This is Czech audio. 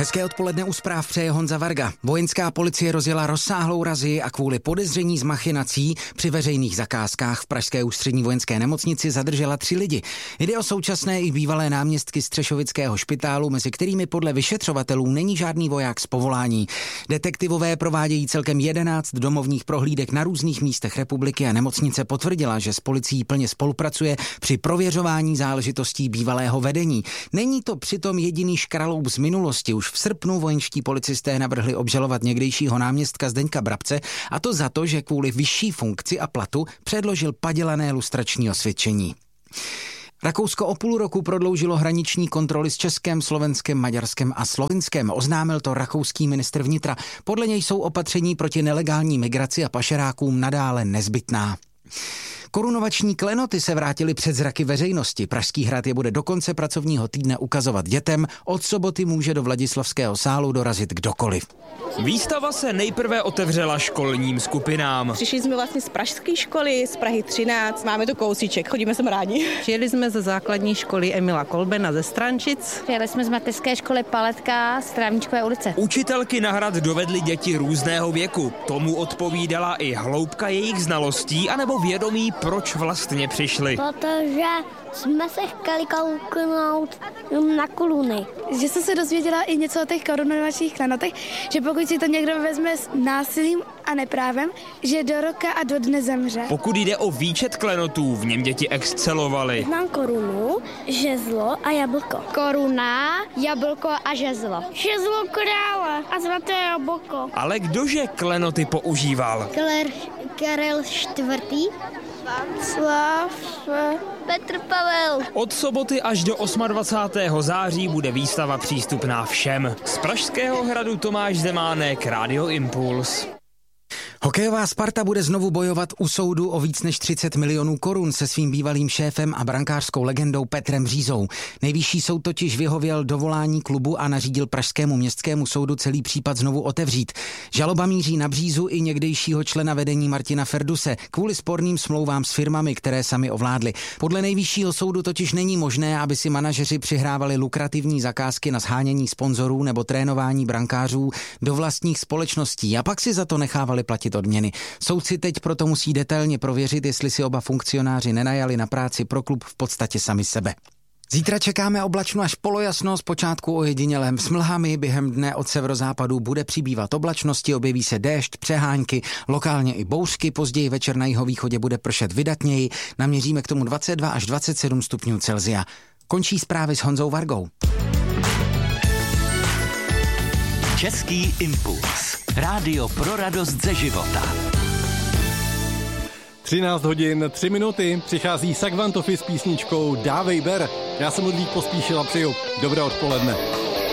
Hezké odpoledne u zpráv přeje Honza Varga. Vojenská policie rozjela rozsáhlou razii a kvůli podezření z machinací při veřejných zakázkách v pražské ústřední vojenské nemocnici zadržela 3 lidi. Jde o současné i bývalé náměstky Střešovického špitálu, mezi kterými podle vyšetřovatelů není žádný voják z povolání. Detektivové provádějí celkem 11 domovních prohlídek na různých místech republiky a nemocnice potvrdila, že s policií plně spolupracuje při prověřování záležitostí bývalého vedení. Není to přitom jediný škraloup z minulosti. Už v srpnu vojenští policisté navrhli obžalovat někdejšího náměstka Zdeňka Brabce, a to za to, že kvůli vyšší funkci a platu předložil padělané lustrační osvědčení. Rakousko o půl roku prodloužilo hraniční kontroly s Českem, Slovenskem, Maďarskem a Slovinskem. Oznámil to rakouský ministr vnitra. Podle něj jsou opatření proti nelegální migraci a pašerákům nadále nezbytná. Korunovační klenoty se vrátily před zraky veřejnosti. Pražský hrad je bude do konce pracovního týdne ukazovat dětem. Od soboty může do Vladislavského sálu dorazit kdokoliv. Výstava se nejprve otevřela školním skupinám. Přišli jsme vlastně z pražské školy, z Prahy 13, máme tu kousíček, chodíme sem rádi. Přijeli jsme ze základní školy Emila Kolbena ze Strančic. Přijeli jsme z mateřské školy Paletka z Trávničkové ulice. Učitelky na hrad dovedly děti různého věku. Tomu odpovídala i hloubka jejich znalostí anebo vědomí, proč vlastně přišli. Protože jsme se chtěli kouknout na koruny. Že jsem se dozvěděla i něco o těch korunovačních klenotech, že pokud si to někdo vezme s násilím a neprávem, že do roka a do dne zemře. Pokud jde o výčet klenotů, v něm děti excelovaly. Znám korunu, žezlo a jablko. Koruna, jablko a žezlo. Žezlo krále a zlaté jablko. Ale kdože klenoty používal? Karel IV. Václav, Petr Pavel. Od soboty až do 28. září bude výstava přístupná všem. Z Pražského hradu Tomáš Zemánek, Radio Impuls. Hokejová Sparta bude znovu bojovat u soudu o víc než 30 milionů korun se svým bývalým šéfem a brankářskou legendou Petrem Břízou. Nejvyšší soud totiž vyhověl dovolání klubu a nařídil pražskému městskému soudu celý případ znovu otevřít. Žaloba míří na Břízu i někdejšího člena vedení Martina Ferduse kvůli sporným smlouvám s firmami, které sami ovládli. Podle nejvyššího soudu totiž není možné, aby si manažeři přihrávali lukrativní zakázky na shánění sponzorů nebo trénování brankářů do vlastních společností a pak si za to nechávali platit odměny. Soudci teď proto musí detailně prověřit, jestli si oba funkcionáři nenajali na práci pro klub v podstatě sami sebe. Zítra čekáme oblačno až polojasno, zpočátku ojedinělém s mlhami, během dne od severozápadu bude přibývat oblačnosti, objeví se déšť, přehánky, lokálně i bouřky, později večer na jihovýchodě bude pršet vydatněji, naměříme k tomu 22 až 27 stupňů Celsia. Končí zprávy s Honzou Vargou. Český impuls. Rádio pro radost ze života. 13 hodin, 3 minuty, přichází Sagvantofi s písničkou Dávej ber. Já jsem Ludvík Pospíšil a přeju dobré odpoledne.